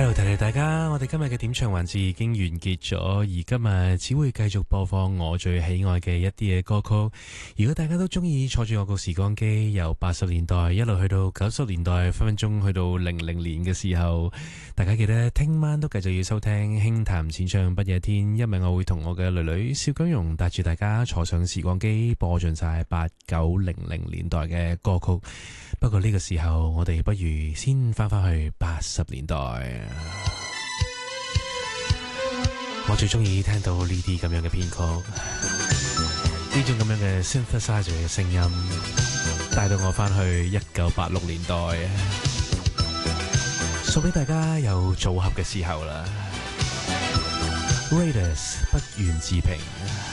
Hello，提提大家，我哋今日嘅點唱環節已經完結咗，而今日只會繼續播放我最喜愛嘅一啲嘅歌曲。如果大家都中意坐住我個時光機，由80年代一路去到90年代，分分鐘去到00年嘅時候，大家記得聽晚都繼續要收聽輕談淺唱不夜天，因為我會同我嘅女女蕭姜蓉帶住大家坐上時光機，播盡晒8900年代嘅歌曲。不過呢個時候，我哋不如先翻返去80年代。我最中意聽到呢啲咁樣嘅編曲，呢種咁樣嘅 synthesizer 嘅聲音，帶到我翻去1986年代，送俾大家有組合嘅時候啦。Raiders 不願置評。